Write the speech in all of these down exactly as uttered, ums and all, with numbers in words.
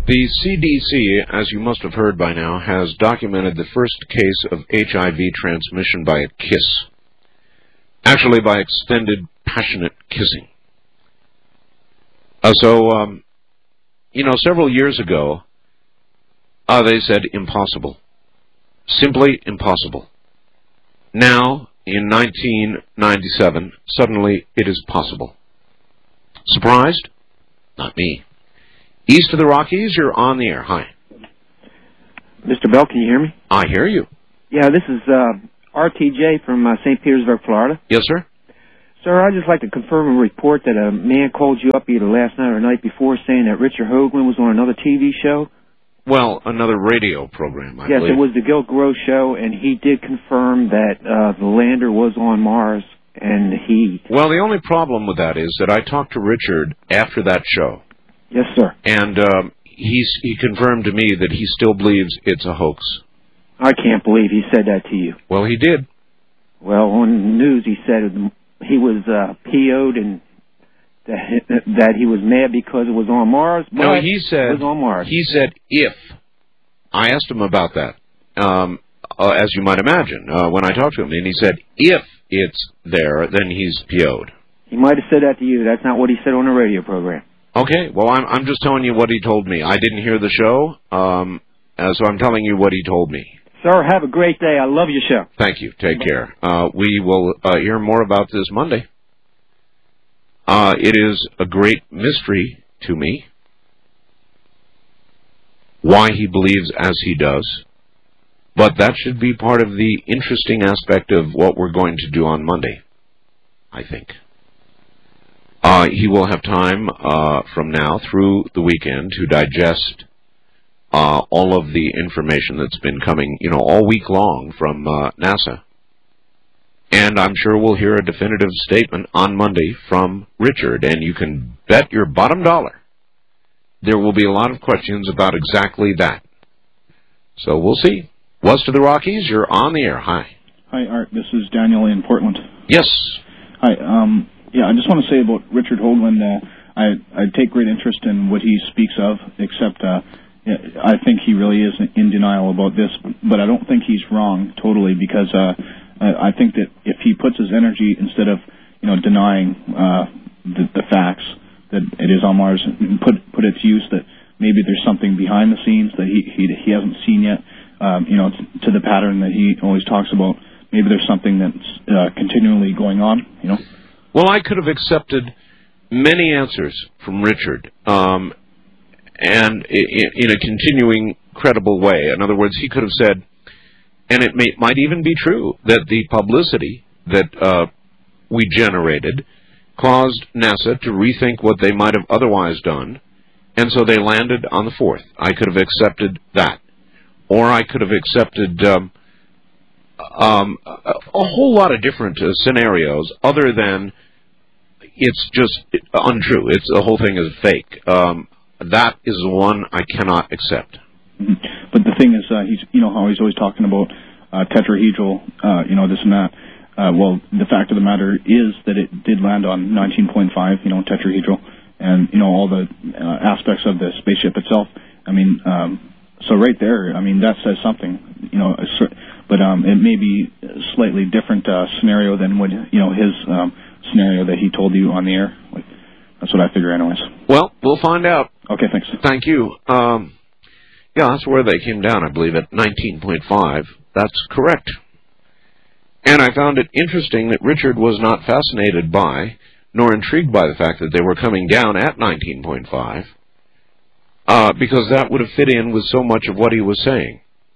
The C D C, as you must have heard by now, has documented the first case of H I V transmission by a kiss. Actually, by extended, passionate kissing. Uh, so, um, you know, several years ago, uh, they said impossible. Simply impossible. Now, in nineteen ninety-seven, suddenly it is possible. Surprised? Not me. East of the Rockies, you're on the air. Hi. Mister Bell, can you hear me? I hear you. Yeah, this is uh, R T J from uh, Saint Petersburg, Florida. Yes, sir? Sir, I'd just like to confirm a report that a man called you up either last night or the night before saying that Richard Hoagland was on another T V show. Well, another radio program, I yes, believe. Yes, it was the Gil Gross show, and he did confirm that uh, the lander was on Mars, and he... Well, the only problem with that is that I talked to Richard after that show. Yes, sir. And um, he's, he confirmed to me that he still believes it's a hoax. I can't believe he said that to you. Well, he did. Well, on the news he said he was uh, P O'd and that, that he was mad because it was on Mars. No, he said, it was on Mars. He said if. I asked him about that, um, uh, as you might imagine, uh, when I talked to him. And he said if it's there, then he's P O'd. He might have said that to you. That's not what he said on the radio program. Okay, well, I'm, I'm just telling you what he told me. I didn't hear the show, um, uh, so I'm telling you what he told me. Sir, have a great day. I love your show. Thank you. Take care. Uh, we will uh, hear more about this Monday. Uh, it is a great mystery to me why he believes as he does, but that should be part of the interesting aspect of what we're going to do on Monday, I think. Uh, he will have time uh, from now through the weekend to digest uh, all of the information that's been coming, you know, all week long from uh, NASA. And I'm sure we'll hear a definitive statement on Monday from Richard, and you can bet your bottom dollar there will be a lot of questions about exactly that. So we'll see. West of the Rockies, you're on the air. Hi. Hi, Art. This is Daniel in Portland. Yes. Hi. Um, yeah, I just want to say about Richard Hoagland, uh, I, I take great interest in what he speaks of, except uh, I think he really is in denial about this, but I don't think he's wrong totally, because uh, I think that if he puts his energy, instead of you know denying uh, the, the facts that it is on Mars, and put put it to use that maybe there's something behind the scenes that he he, he hasn't seen yet, um, you know, to the pattern that he always talks about. Maybe there's something that's uh, continually going on, you know. Well, I could have accepted many answers from Richard, um, and in, in a continuing, credible way. In other words, he could have said, and it may, might even be true, that the publicity that uh, we generated caused NASA to rethink what they might have otherwise done, and so they landed on the fourth. I could have accepted that. Or I could have accepted um, um, a, a whole lot of different uh, scenarios other than it's just untrue. It's the whole thing is fake. Um, that is the one I cannot accept. Mm-hmm. But the thing is, uh, he's you know how he's always talking about uh, tetrahedral, uh, you know this and that. Uh, well, the fact of the matter is that it did land on nineteen point five, you know, tetrahedral, and you know all the uh, aspects of the spaceship itself. I mean, um, so right there, I mean that says something, you know. But um, it may be a slightly different uh, scenario than what you know his um, scenario that he told you on the air. Like, that's what I figure, anyways. Well, we'll find out. Okay, thanks. Thank you. Um, yeah, that's where they came down, I believe, at nineteen point five. That's correct. And I found it interesting that Richard was not fascinated by, nor intrigued by the fact that they were coming down at nineteen point five, uh, because that would have fit in with so much of what he was saying.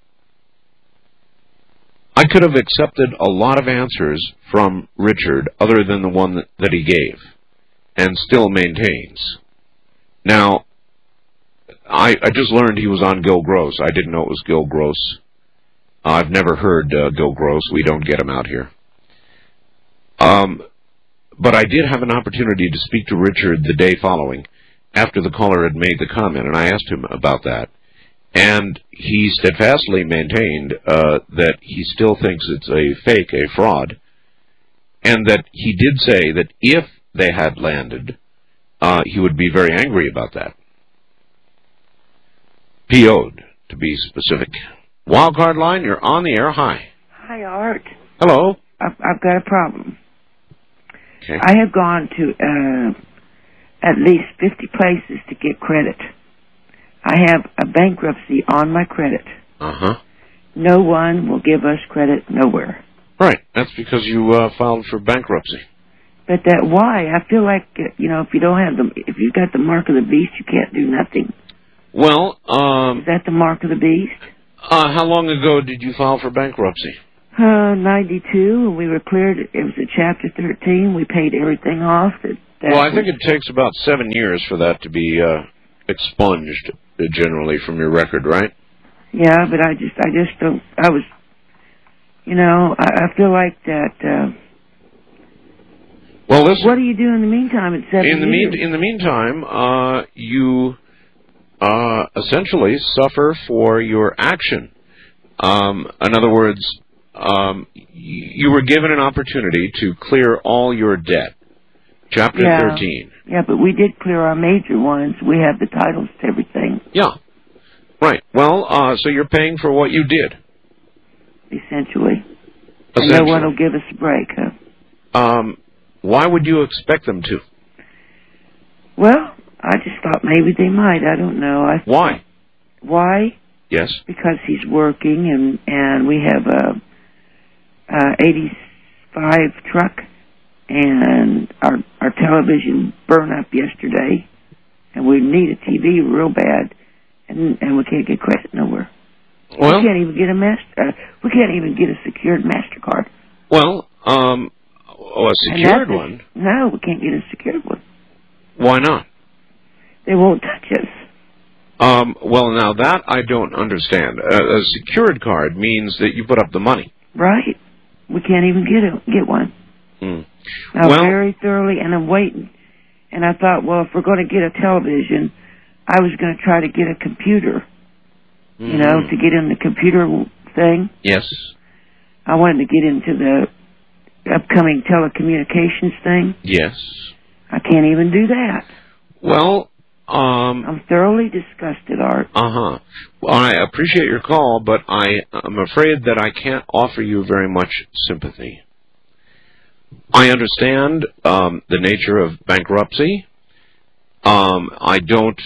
I could have accepted a lot of answers from Richard other than the one that, that he gave, and still maintains. Now, I, I just learned he was on Gil Gross. I didn't know it was Gil Gross. I've never heard uh, Gil Gross. We don't get him out here. Um, but I did have an opportunity to speak to Richard the day following, after the caller had made the comment, and I asked him about that. And he steadfastly maintained uh, that he still thinks it's a fake, a fraud, and that he did say that if they had landed, uh, he would be very angry about that. P O'd, to be specific. Wildcard line, you're on the air. Hi. Hi, Art. Hello. I've, I've got a problem. Okay. I have gone to uh, at least fifty places to get credit. I have a bankruptcy on my credit. Uh-huh. No one will give us credit nowhere. Right. That's because you uh, filed for bankruptcy. But that why? I feel like, uh, you know, if you don't have the, if you've got the mark of the beast, you can't do nothing. Well, um... Is that the mark of the beast? Uh, how long ago did you file for bankruptcy? Uh, ninety-two, and we were cleared. It was a Chapter thirteen. We paid everything off. That, that well, I was, think it takes about seven years for that to be uh, expunged, uh, generally, from your record, right? Yeah, but I just, I just don't, I was, you know, I, I feel like that, uh... Well, listen... What do you do in the meantime at seven in the years? mean, In the meantime, uh, you uh, essentially suffer for your action. Um, in other words, um, you were given an opportunity to clear all your debt. Chapter yeah. thirteen. Yeah, but we did clear our major ones. We have the titles to everything. Yeah. Right. Well, uh, so you're paying for what you did. Essentially. Essentially. And no one will give us a break, huh? Um, why would you expect them to? Well, I just thought maybe they might. I don't know. I Why? Why? Yes. Because he's working, and and we have a, a eighty-five truck, and our our television burned up yesterday, and we need a T V real bad, and and we can't get credit nowhere. Well, we can't even get a master. Uh, we can't even get a secured MasterCard. Well, um, oh, a secured a, one? No, we can't get a secured one. Why not? They won't touch us. Um, well, now that I don't understand. Uh, a secured card means that you put up the money. Right. We can't even get a, get one. Hmm. Now, well, very thoroughly, and I'm waiting. And I thought, well, if we're going to get a television, I was going to try to get a computer. mm-hmm. You know, to get in the computer thing. Yes. I wanted to get into the upcoming telecommunications thing. Yes. I can't even do that. Well, um... I'm thoroughly disgusted, Art. Uh-huh. Well, I appreciate your call, but I, I'm afraid that I can't offer you very much sympathy. I understand um, the nature of bankruptcy. Um, I don't...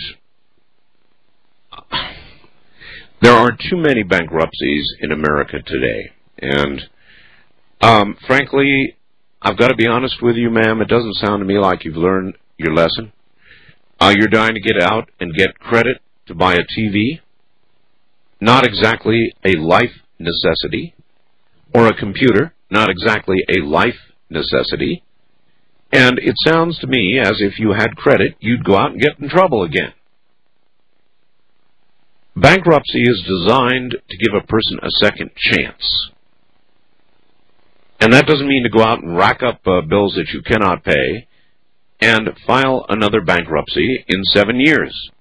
There are too many bankruptcies in America today, and um, frankly, I've got to be honest with you, ma'am, it doesn't sound to me like you've learned your lesson. Uh, you're dying to get out and get credit to buy a T V. Not exactly a life necessity. Or a computer. Not exactly a life necessity. And it sounds to me as if you had credit, you'd go out and get in trouble again. Bankruptcy is designed to give a person a second chance. And that doesn't mean to go out and rack up uh, bills that you cannot pay and file another bankruptcy in seven years.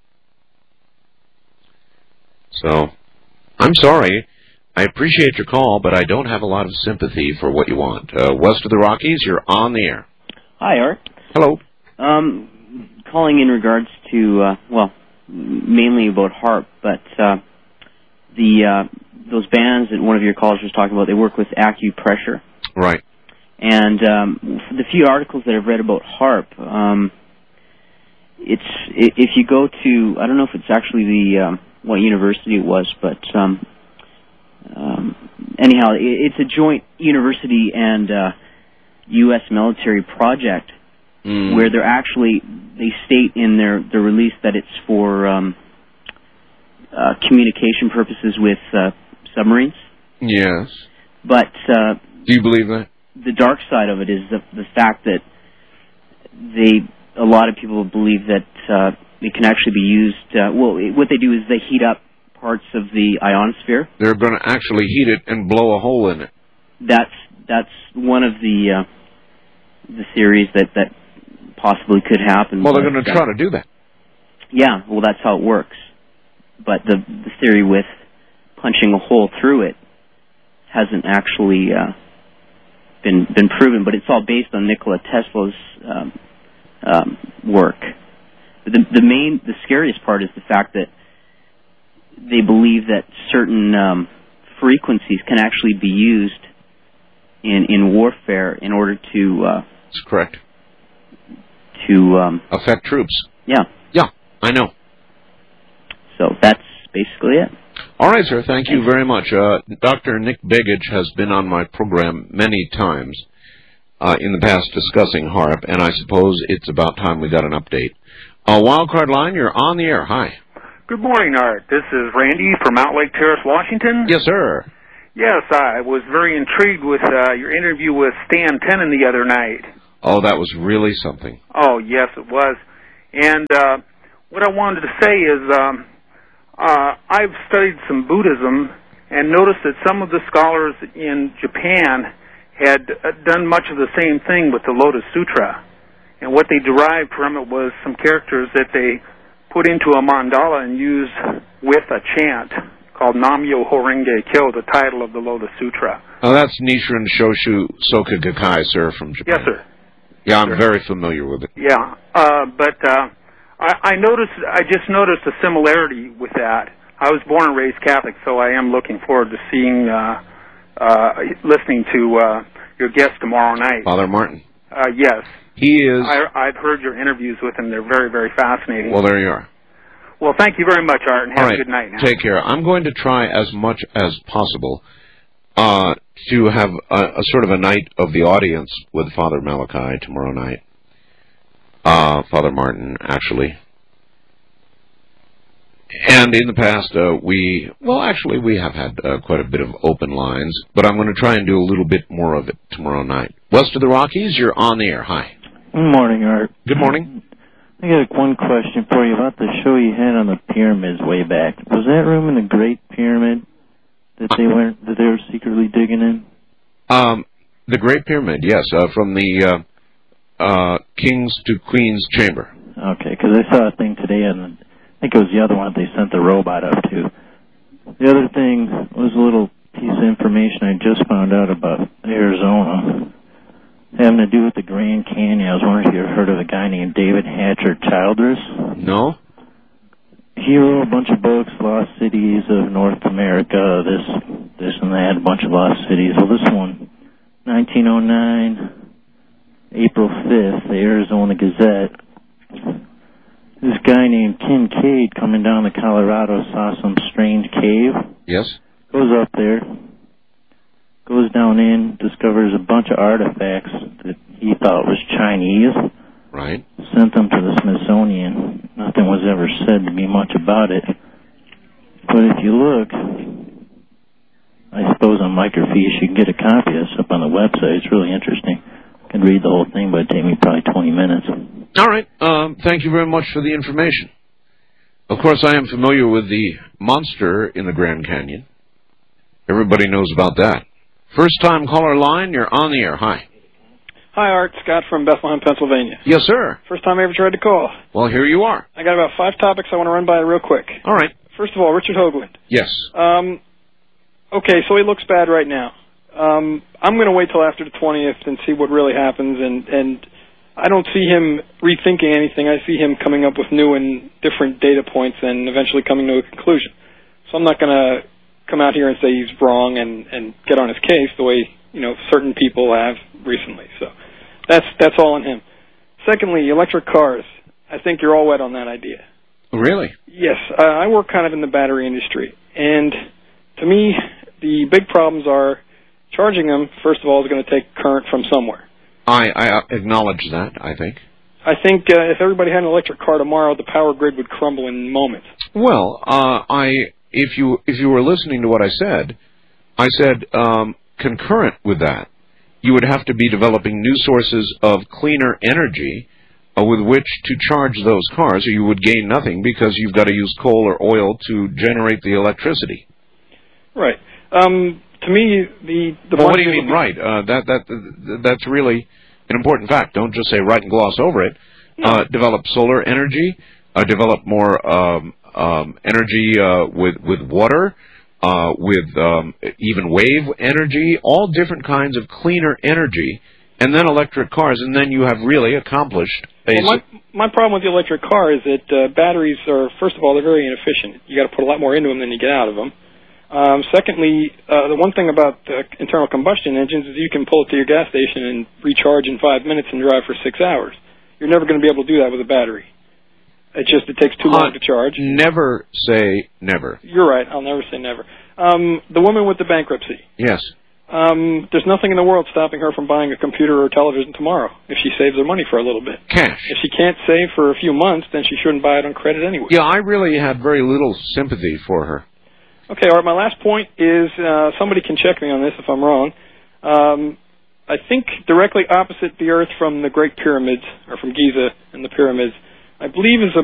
So, I'm sorry. I appreciate your call, but I don't have a lot of sympathy for what you want. Uh, west of the Rockies, you're on the air. Hi, Art. Hello. Um, calling in regards to, uh, well, mainly about HAARP, but uh, the uh, those bands that one of your callers was talking about, they work with acupressure. Right. And um, the few articles that I've read about HAARP, um, it's if you go to, I don't know if it's actually the um, what university it was, but um, um, anyhow, it's a joint university and uh, U S military project mm. where they're actually, they state in their, their release that it's for um, uh, communication purposes with uh, submarines. Yes. But uh, do you believe that? The dark side of it is the the fact that they a lot of people believe that uh, it can actually be used. Uh, well, it, what they do is they heat up parts of the ionosphere. They're going to actually heat it and blow a hole in it. That's that's one of the uh, the theories that that possibly could happen. Well, they're going to try to do that. Yeah, well, that's how it works. But the the theory with punching a hole through it hasn't actually uh, been been proven, but it's all based on Nikola Tesla's um, um, work. The the main, the scariest part is the fact that they believe that certain um, frequencies can actually be used in in warfare in order to. Uh, That's correct. To um, affect troops. Yeah. Yeah, I know. So that's basically it. All right, sir. Thank you very much. Uh, Doctor Nick Begich has been on my program many times uh, in the past discussing HAARP, and I suppose it's about time we got an update. Uh, Wildcard Line, you're on the air. Hi. Good morning, Art. This is Randy from Mount Lake Terrace, Washington. Yes, sir. Yes, I was very intrigued with uh, your interview with Stan Tenen the other night. Oh, that was really something. Oh, yes, it was. And uh, what I wanted to say is um, uh, I've studied some Buddhism and noticed that some of the scholars in Japan had uh, done much of the same thing with the Lotus Sutra. And what they derived from it was some characters that they put into a mandala and used with a chant called Nam-myo Horenge Kyo, the title of the Lotus Sutra. Oh, that's Nichiren Shoshu Soka Gakkai, sir, from Japan. Yes, sir. Yeah, I'm Sure. very familiar with it. Yeah, uh, but uh, I, I noticed. I just noticed a similarity with that. I was born and raised Catholic, so I am looking forward to seeing, uh, uh, listening to uh, your guest tomorrow night. Father Martin. Uh, yes. He is. I, I've heard your interviews with him. They're very, very fascinating. Well, there you are. Well, thank you very much, Art, and have All right. a good night now. Take care. I'm going to try as much as possible uh, to have a, a sort of a night of the audience with Father Malachi tomorrow night. Uh, Father Martin, actually. And in the past, uh, we, well, actually, we have had uh, quite a bit of open lines, but I'm going to try and do a little bit more of it tomorrow night. West of the Rockies, you're on the air. Hi. Good morning, Art. Good morning. I got one question for you about the show you had on the pyramids way back. Was that room in the Great Pyramid that they were that they were secretly digging in? Um, the Great Pyramid, yes, uh, from the uh, uh, King's to Queen's Chamber. Okay, because I saw a thing today, and I think it was the other one that they sent the robot up to. The other thing was a little piece of information I just found out about Arizona, having to do with the Grand Canyon. I was wondering if you ever heard of a guy named David Hatcher Childress. No? He wrote a bunch of books, Lost Cities of North America, this, this and that, a bunch of lost cities. Well, this one, nineteen oh nine, April fifth, the Arizona Gazette. This guy named Kincaid coming down to Colorado saw some strange cave. Yes? Goes up there, goes down in, discovers a bunch of artifacts that he thought was Chinese. Right. Sent them to the Smithsonian. Nothing was ever said to be much about it. But if you look, I suppose on microfiche you can get a copy of this up on the website. It's really interesting. I can read the whole thing, but it'd take me probably twenty minutes. All right. Um, thank you very much for the information. Of course, I am familiar with the monster in the Grand Canyon. Everybody knows about that. First-time caller line, you're on the air. Hi. Hi, Art. Scott from Bethlehem, Pennsylvania. Yes, sir. First time I ever tried to call. Well, here you are. I got about five topics I want to run by real quick. All right. First of all, Richard Hoagland. Yes. Um, okay, so he looks bad right now. Um, I'm going to wait till after the twentieth and see what really happens, and, and I don't see him rethinking anything. I see him coming up with new and different data points and eventually coming to a conclusion. So I'm not going to come out here and say he's wrong and, and get on his case the way, you know, certain people have recently. So that's that's all on him. Secondly, electric cars. I think you're all wet on that idea. Really? Yes. Uh, I work kind of in the battery industry, and to me, the big problems are charging them, first of all, is going to take current from somewhere. I, I acknowledge that, I think. I think uh, if everybody had an electric car tomorrow, the power grid would crumble in moments. Well, uh, I if you if you were listening to what I said, I said um, concurrent with that, you would have to be developing new sources of cleaner energy uh, with which to charge those cars, or you would gain nothing because you've got to use coal or oil to generate the electricity. Right. Um, to me, the the. Well, what do you mean, right? Uh, that that that's really an important fact. Don't just say right and gloss over it. No. Uh, develop solar energy. Uh, develop more um, um, energy uh, with with water, uh, with um, even wave energy. All different kinds of cleaner energy and then electric cars, and then you have really accomplished a... Well, my, my problem with the electric car is that uh, batteries are, first of all, they're very inefficient. You got to put a lot more into them than you get out of them. Um, secondly, uh, the one thing about uh, internal combustion engines is you can pull it to your gas station and recharge in five minutes and drive for six hours. You're never going to be able to do that with a battery. It just it takes too long uh, to charge. Never say never. You're right. I'll never say never. Um, the woman with the bankruptcy. Yes. Um, there's nothing in the world stopping her from buying a computer or television tomorrow if she saves her money for a little bit. Cash. If she can't save for a few months, then she shouldn't buy it on credit anyway. Yeah, I really had very little sympathy for her. Okay, all right, my last point is, uh, somebody can check me on this if I'm wrong. Um, I think directly opposite the Earth from the Great Pyramids, or from Giza and the pyramids, I believe is a